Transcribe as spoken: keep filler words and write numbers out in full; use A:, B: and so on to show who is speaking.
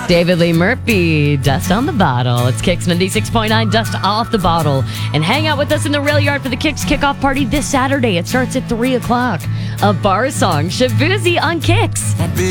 A: David Lee Murphy, Dust on the Bottle. It's Kicks ninety-six point nine, Dust Off the Bottle. And hang out with us in the rail yard for the Kicks kickoff party this Saturday. It starts at three o'clock. A bar song, Shabuzi on Kicks.